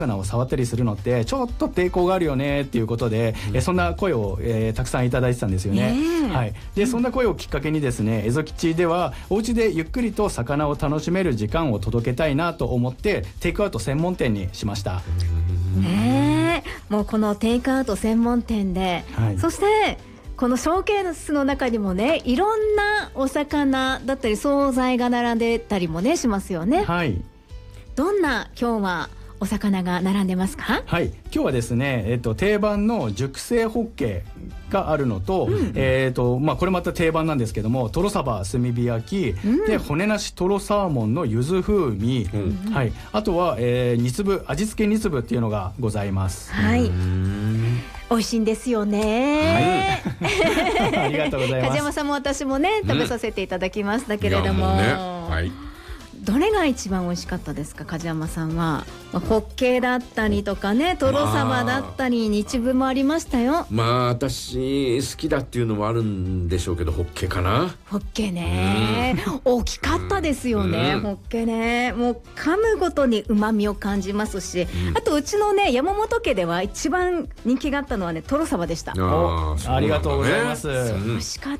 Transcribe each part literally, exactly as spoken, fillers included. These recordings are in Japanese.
魚を触ったりするのってちょっと抵抗があるよねっていうことで、うん、えそんな声を、えー、たくさんいただいてたんですよね、はい、でそんな声をきっかけにですね、蝦夷吉ではお家でゆっくりと魚を楽しめる時間を届けたいなと思ってテイクアウト専門店にしました。 ねえ、もうこのテイクアウト専門店で、はい、そしてこのショーケースの中にもね、いろんなお魚だったり惣菜が並んでたりもねしますよね。 はい。 どんな今日はお魚が並んでますか？ はい、今日はですね、えっと、定番の熟成ホッケがあるのと、うん、えっとまあ、これまた定番なんですけども、トロサバ炭火焼き、うん、で骨なしトロサーモンの柚子風味、うん、はい、あとは、えー、煮粒味付け煮粒っていうのがございます。 はい、美味しいんですよね、 はい、ありがとうございます。 梶山さんも私もね食べさせていただきましたけれども、うん、ね、はい、どれが一番美味しかったですか、梶山さんは。まあ、ホッケだったりとかね、トロサバだったり、日粒もありましたよ。 まあ私好きだっていうのもあるんでしょうけど、ホッケかな。 ホッケね、大きかったですよね、ホッケね。もう噛むごとに旨味を感じますし、うん、あとうちのね山本家では一番人気があったのはねトロサバでした。 あ, ありがとうございます。 美味しかった。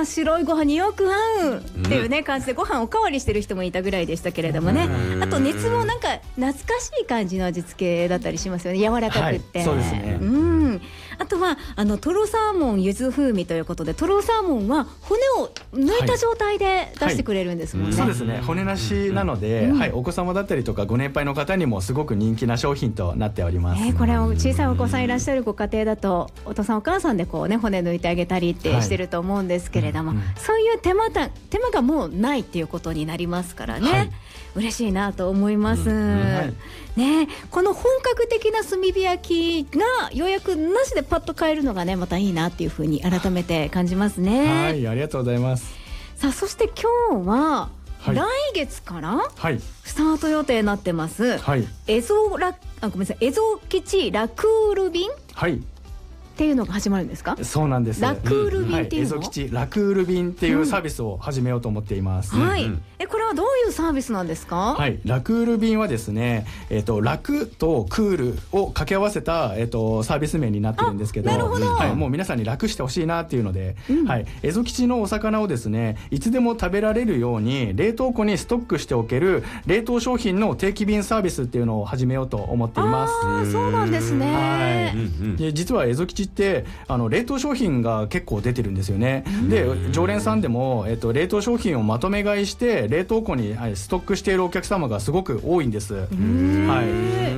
白いご飯によく合うっていうね感じで、ご飯おかわりしてる人もいたぐらいでしたけれどもね。あと熱もなんか懐かしい感じの味付けだったりしますよね、柔らかくって、 はい、そうですね、 うん、あとはあのトロサーモン柚子風味ということで、トロサーモンは骨を抜いた状態で出してくれるんですもんね、 はいはい、そうですね、骨なしなので、うんはい、お子様だったりとかご年配の方にもすごく人気な商品となっております、 えー、これを小さいお子さんいらっしゃるご家庭だとお父さんお母さんでこう、ね、骨抜いてあげたりってしてると思うんですけれども、はいうんうん、そういう手間だ手間がもうないっていうことになりますからね、はい、嬉しいなと思います、うんはいね、この本格的な炭火焼きがようやくなしでパッと買えるのがねまたいいなっていうふうに改めて感じますね。 はい、ありがとうございます。 さあそして今日は来月からスタート予定になってます、はい、エゾラあごめんなさいエゾ吉ラクール便、はいっていうのが始まるんですか？ そうなんです。 ラクール便っていうの、 はい、エゾ吉ラクール便っていうサービスを始めようと思っています、 うん、はい、うん、えこれはどういうサービスなんですか？ はい、ラクール便はですね、えー、と楽とクールを掛け合わせた、えー、とサービス名になってるんですけど、 なるほど、 はい、もう皆さんに楽してほしいなっていうので、うん、はい、エゾ吉のお魚をですねいつでも食べられるように冷凍庫にストックしておける冷凍商品の定期便サービスっていうのを始めようと思っています。 あー、そうなんですね。 はい、で実はエゾ吉ってあの冷凍商品が結構出てるんですよね。で常連さんでも、えっと、冷凍商品をまとめ買いして冷凍庫に、はい、ストックしているお客様がすごく多いんです。はい、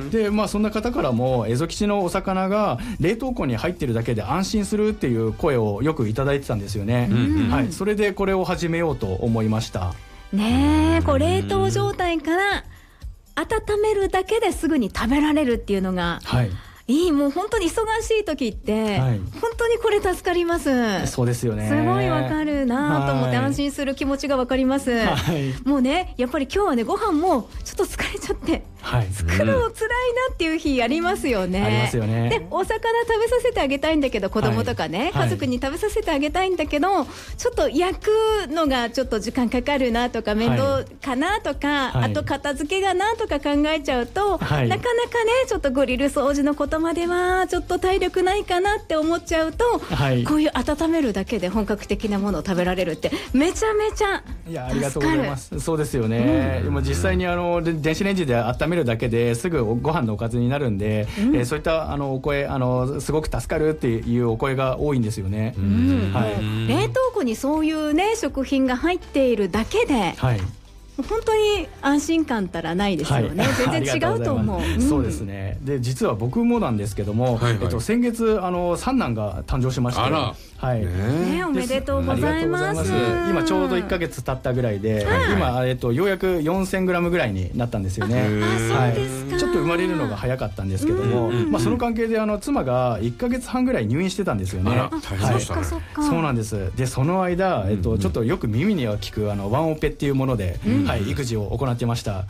でまあそんな方からもエゾ吉のお魚が冷凍庫に入ってるだけで安心するっていう声をよくいただいてたんですよね。はい、それでこれを始めようと思いました。 ねえ、こう冷凍状態から温めるだけですぐに食べられるっていうのが、はい、いい、もう本当に忙しい時って、はい、本当にこれ助かります。 そうですよね。 すごいわかるなと思って、安心する気持ちがわかります、はい、もうねやっぱり今日はねご飯もちょっと疲れちゃって、はい、作るの辛いなっていう日ありますよね。 ありますよね。 でお魚食べさせてあげたいんだけど、子供とかね、はい、家族に食べさせてあげたいんだけど、はい、ちょっと焼くのがちょっと時間かかるなとか、面倒かなとか、はい、あと片付けがなとか考えちゃうと、はい、なかなかねちょっとグリル掃除のことまではちょっと体力ないかなって思っちゃうと、はい、こういう温めるだけで本格的なものを食べられるってめちゃめちゃ助かる。 いや、ありがとうございます。そうですよね、うん、実際にあの電子レンジで温めるだけですぐご飯のおかずになるんで、うん、えー、そういったあのお声あのすごく助かるっていうお声が多いんですよね。うん、 はい、冷凍庫にそういうね食品が入っているだけで、はい、本当に安心感たらないですよね、はい、全然違うと思う。 うん、そうですね。で実は僕もなんですけども、はいはい、えっと、先月あの三男が誕生しまして、 あら、 はい、 ね、おめでとうございます。 今ちょうどいっかげつ経ったぐらいで、はい、今、えっと、ようやくよんせんグラムぐらいになったんですよね。 あ、そうですか。 ちょっと生まれるのが早かったんですけども、まあ、その関係であの妻がいっかげつはんぐらい入院してたんですよね。 あ、大変でしたね。 そうなんです。でその間、えっと、ちょっとよく耳には聞くあのワンオペっていうもので、うん、はい、育児を行っていました。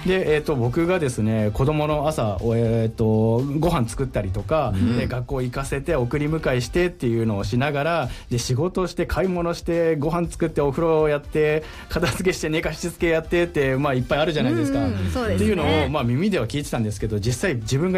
で、えー、と僕がですね子供の朝、えー、とご飯作ったりとか、うん、で学校行かせて送り迎えしてっていうのをしながら、で仕事して買い物してご飯作ってお風呂やって片付けして寝かしつけやってって、まあ、いっぱいあるじゃないですか、うん、そうですね、っていうのを、まあ、耳では聞いてたんですけど、実際自分が